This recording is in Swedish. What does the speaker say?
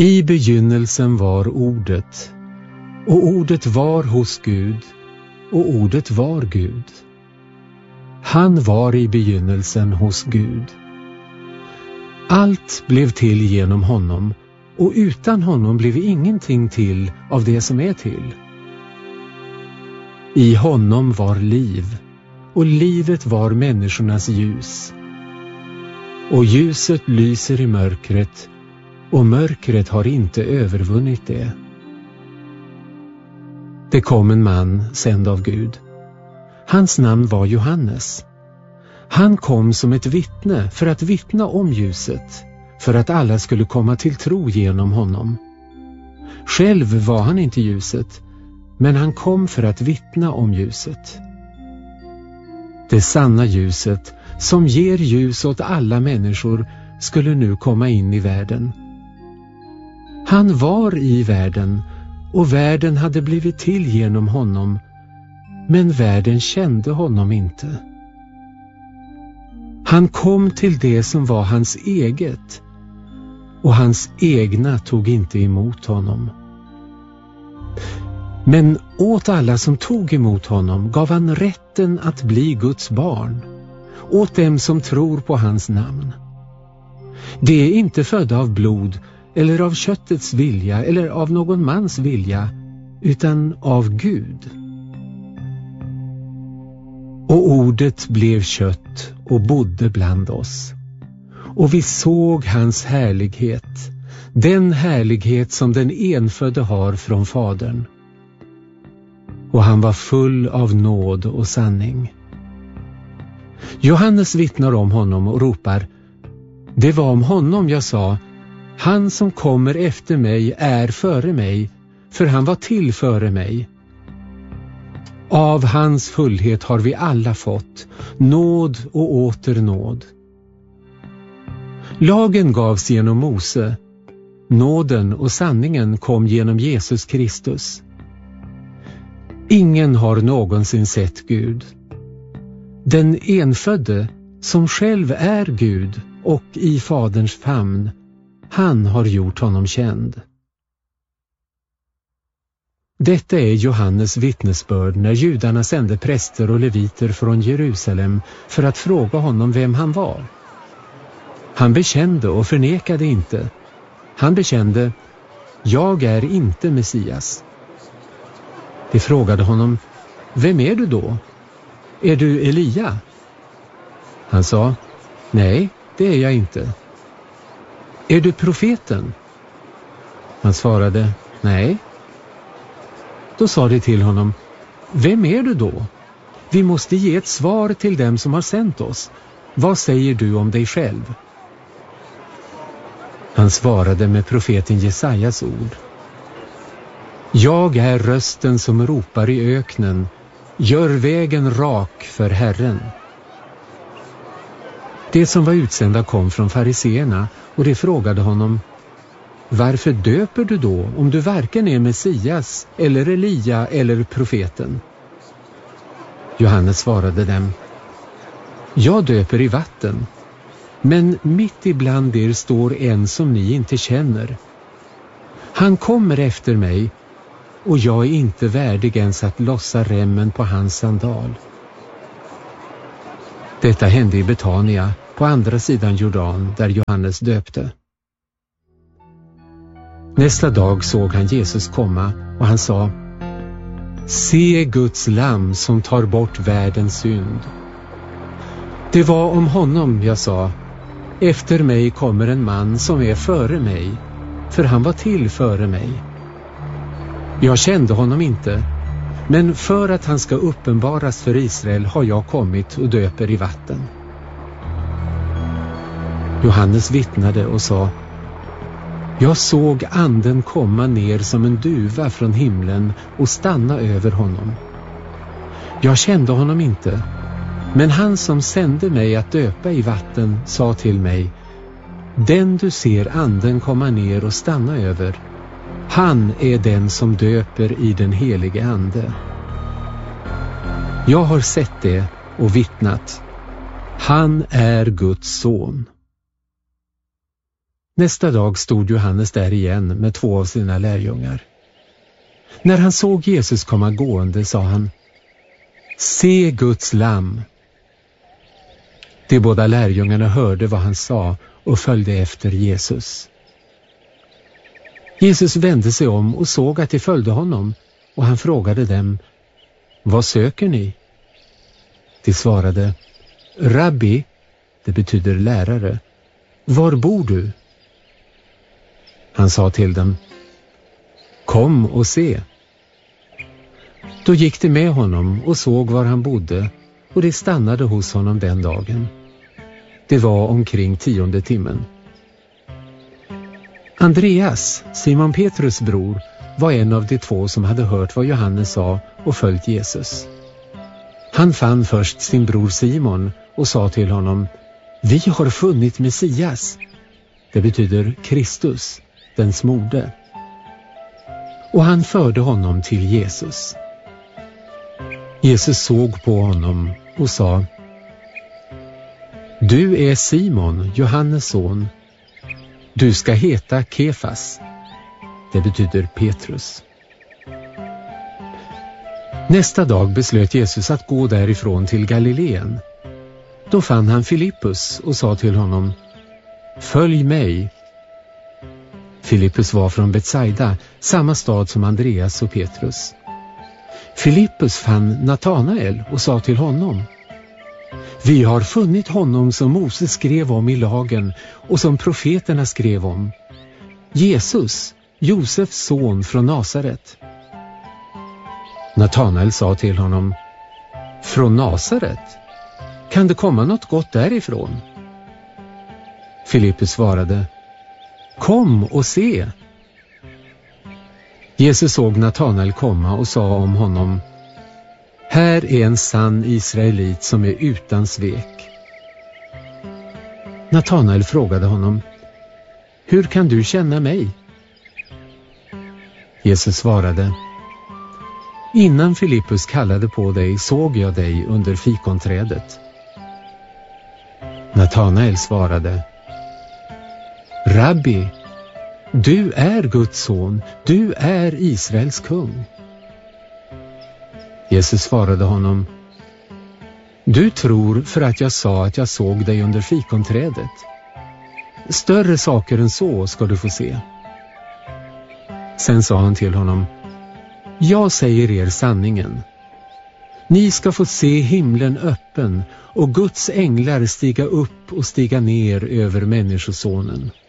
I begynnelsen var ordet, och ordet var hos Gud, och ordet var Gud. Han var i begynnelsen hos Gud. Allt blev till genom honom, och utan honom blev ingenting till av det som är till. I honom var liv, och livet var människornas ljus. Och ljuset lyser i mörkret, och mörkret har inte övervunnit det. Det kom en man sänd av Gud. Hans namn var Johannes. Han kom som ett vittne för att vittna om ljuset, för att alla skulle komma till tro genom honom. Själv var han inte ljuset, men han kom för att vittna om ljuset. Det sanna ljuset, som ger ljus åt alla människor, skulle nu komma in i världen. Han var i världen, och världen hade blivit till genom honom, men världen kände honom inte. Han kom till det som var hans eget, och hans egna tog inte emot honom. Men åt alla som tog emot honom gav han rätten att bli Guds barn, åt dem som tror på hans namn. Det är inte födda av blod, eller av köttets vilja, eller av någon mans vilja, utan av Gud. Och ordet blev kött och bodde bland oss. Och vi såg hans härlighet, den härlighet som den enfödde har från Fadern. Och han var full av nåd och sanning. Johannes vittnar om honom och ropar: det var om honom jag sa, han som kommer efter mig är före mig, för han var till före mig. Av hans fullhet har vi alla fått, nåd och åter nåd. Lagen gavs genom Mose, nåden och sanningen kom genom Jesus Kristus. Ingen har någonsin sett Gud. Den enfödde, som själv är Gud och i Faderns famn, han har gjort honom känd. Detta är Johannes vittnesbörd när judarna sände präster och leviter från Jerusalem för att fråga honom vem han var. Han bekände och förnekade inte. Han bekände: jag är inte Messias. De frågade honom: vem är du då? Är du Elia? Han sa: nej, det är jag inte. Är du profeten? Han svarade: nej. Då sa de till honom: vem är du då? Vi måste ge ett svar till dem som har sänt oss. Vad säger du om dig själv? Han svarade med profeten Jesajas ord: jag är rösten som ropar i öknen, gör vägen rak för Herren. Det som var utsända kom från fariseerna, och de frågade honom: varför döper du då om du varken är Messias eller Elia eller profeten? Johannes svarade dem: jag döper i vatten, men mitt ibland er står en som ni inte känner. Han kommer efter mig, och jag är inte värdig ens att lossa remmen på hans sandal. Detta hände i Betania, på andra sidan Jordan, där Johannes döpte. Nästa dag såg han Jesus komma, och han sa: se Guds lamm som tar bort världens synd. Det var om honom jag sa: efter mig kommer en man som är före mig, för han var till före mig. Jag kände honom inte, men för att han ska uppenbaras för Israel har jag kommit och döper i vatten. Johannes vittnade och sa: jag såg anden komma ner som en duva från himlen och stanna över honom. Jag kände honom inte, men han som sände mig att döpa i vatten sa till mig: den du ser anden komma ner och stanna över, han är den som döper i den helige ande. Jag har sett det och vittnat. Han är Guds son. Nästa dag stod Johannes där igen med 2 av sina lärjungar. När han såg Jesus komma gående sa han: Se Guds lamm! De båda lärjungarna hörde vad han sa och följde efter Jesus. Jesus vände sig om och såg att de följde honom, och han frågade dem: Vad söker ni? De svarade: Rabbi, det betyder lärare, var bor du? Han sa till dem: Kom och se. Då gick de med honom och såg var han bodde, och de stannade hos honom den dagen. Det var omkring 10:e timmen. Andreas, Simon Petrus bror, var en av de 2 som hade hört vad Johannes sa och följt Jesus. Han fann först sin bror Simon och sa till honom: Vi har funnit Messias. Det betyder Kristus, den smorde. Och han förde honom till Jesus. Jesus såg på honom och sa: Du är Simon, Johannes son. Du ska heta Kefas. Det betyder Petrus. Nästa dag beslöt Jesus att gå därifrån till Galileen. Då fann han Filippus och sa till honom: Följ mig. Filippus var från Betsaida, samma stad som Andreas och Petrus. Filippus fann Natanael och sa till honom: Vi har funnit honom som Moses skrev om i lagen och som profeterna skrev om. Jesus, Josefs son från Nasaret. Natanael sa till honom: Från Nasaret? Kan det komma något gott därifrån? Filippus svarade: Kom och se. Jesus såg Natanael komma och sa om honom: Här är en sann israelit som är utan svek. Natanael frågade honom: Hur kan du känna mig? Jesus svarade: Innan Filippus kallade på dig såg jag dig under fikonträdet. Natanael svarade: Rabbi, du är Guds son, du är Israels kung. Jesus svarade honom: Du tror för att jag sa att jag såg dig under fikonträdet. Större saker än så ska du få se. Sen sa han till honom: Jag säger er sanningen. Ni ska få se himlen öppen och Guds änglar stiga upp och stiga ner över människosonen.